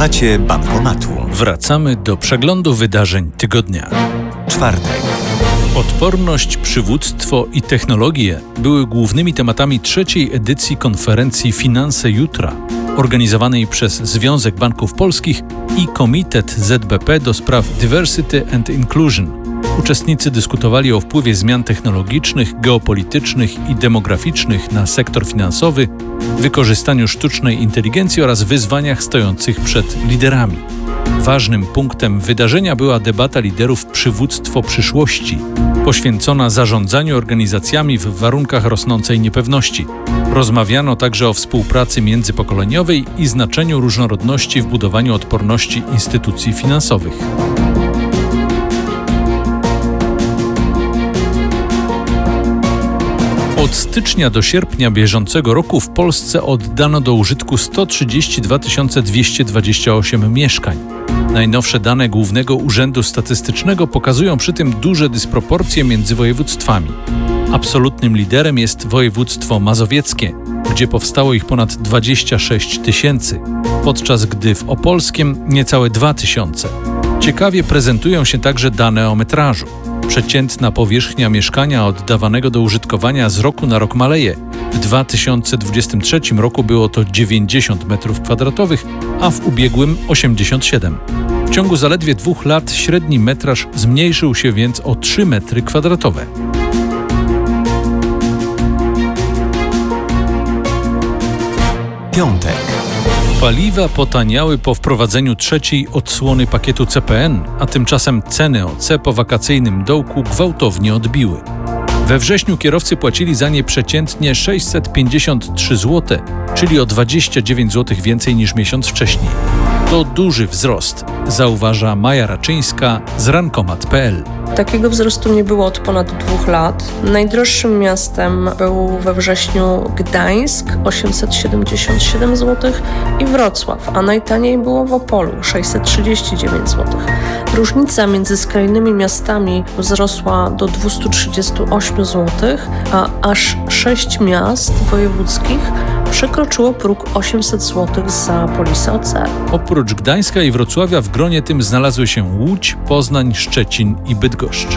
Słuchacie Bankomatu. Wracamy do przeglądu wydarzeń tygodnia. Czwartek. Odporność, przywództwo i technologie były głównymi tematami trzeciej edycji konferencji Finanse Jutra, organizowanej przez Związek Banków Polskich i Komitet ZBP do spraw Diversity and Inclusion. Uczestnicy dyskutowali o wpływie zmian technologicznych, geopolitycznych i demograficznych na sektor finansowy, wykorzystaniu sztucznej inteligencji oraz wyzwaniach stojących przed liderami. Ważnym punktem wydarzenia była debata liderów Przywództwo przyszłości, poświęcona zarządzaniu organizacjami w warunkach rosnącej niepewności. Rozmawiano także o współpracy międzypokoleniowej i znaczeniu różnorodności w budowaniu odporności instytucji finansowych. Od stycznia do sierpnia bieżącego roku w Polsce oddano do użytku 132 228 mieszkań. Najnowsze dane Głównego Urzędu Statystycznego pokazują przy tym duże dysproporcje między województwami. Absolutnym liderem jest województwo mazowieckie, gdzie powstało ich ponad 26 000, podczas gdy w opolskim niecałe 2 000. Ciekawie prezentują się także dane o metrażu. Przeciętna powierzchnia mieszkania oddawanego do użytkowania z roku na rok maleje. W 2023 roku było to 90 m2, a w ubiegłym 87. W ciągu zaledwie 2 lat średni metraż zmniejszył się więc o 3 m2. Piątek. Paliwa potaniały po wprowadzeniu trzeciej odsłony pakietu CPN, a tymczasem ceny OC po wakacyjnym dołku gwałtownie odbiły. We wrześniu kierowcy płacili za nie przeciętnie 653 zł, czyli o 29 zł więcej niż miesiąc wcześniej. To duży wzrost, zauważa Maja Raczyńska z rankomat.pl. Takiego wzrostu nie było od ponad 2 lat. Najdroższym miastem był we wrześniu Gdańsk, 877 zł i Wrocław, a najtaniej było w Opolu, 639 zł. Różnica między skrajnymi miastami wzrosła do 238 zł, a aż 6 miast wojewódzkich przekroczyło próg 800 zł za polisę OC. Oprócz Gdańska i Wrocławia w gronie tym znalazły się Łódź, Poznań, Szczecin i Bydgoszcz.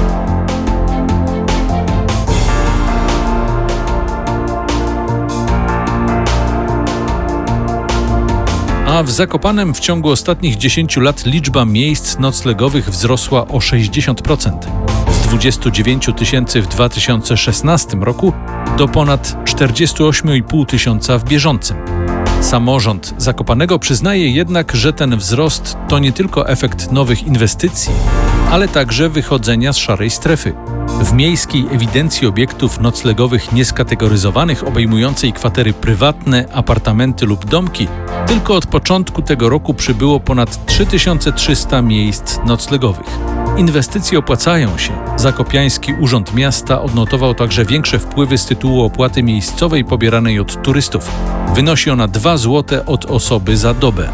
A w Zakopanem w ciągu ostatnich 10 lat liczba miejsc noclegowych wzrosła o 60%. Z 29 000 w 2016 roku do ponad 48 500 w bieżącym. Samorząd Zakopanego przyznaje jednak, że ten wzrost to nie tylko efekt nowych inwestycji, ale także wychodzenia z szarej strefy. W miejskiej ewidencji obiektów noclegowych nieskategoryzowanych obejmującej kwatery prywatne, apartamenty lub domki tylko od początku tego roku przybyło ponad 3300 miejsc noclegowych. Inwestycje opłacają się. Zakopiański Urząd Miasta odnotował także większe wpływy z tytułu opłaty miejscowej pobieranej od turystów. Wynosi ona 2 zł od osoby za dobę.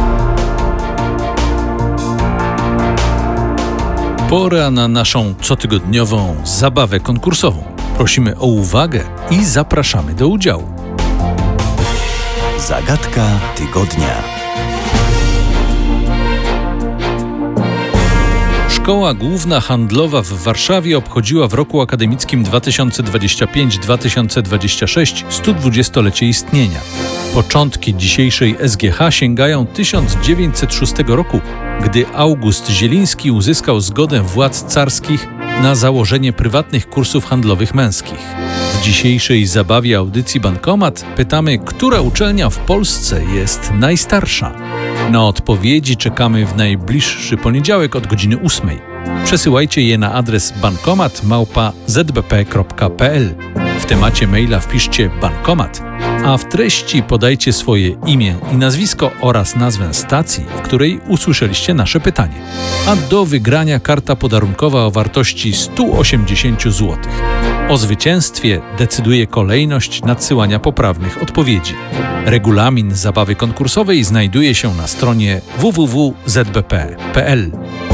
Pora na naszą cotygodniową zabawę konkursową. Prosimy o uwagę i zapraszamy do udziału. Zagadka tygodnia. Szkoła Główna Handlowa w Warszawie obchodziła w roku akademickim 2025-2026 120-lecie istnienia. Początki dzisiejszej SGH sięgają 1906 roku, gdy August Zieliński uzyskał zgodę władz carskich na założenie prywatnych kursów handlowych męskich. W dzisiejszej zabawie audycji Bankomat pytamy, która uczelnia w Polsce jest najstarsza. Na odpowiedzi czekamy w najbliższy poniedziałek od godziny 8. Przesyłajcie je na adres bankomat@zbp.pl. W temacie maila wpiszcie bankomat, a w treści podajcie swoje imię i nazwisko oraz nazwę stacji, w której usłyszeliście nasze pytanie. A do wygrania karta podarunkowa o wartości 180 zł. O zwycięstwie decyduje kolejność nadsyłania poprawnych odpowiedzi. Regulamin zabawy konkursowej znajduje się na stronie www.zbp.pl.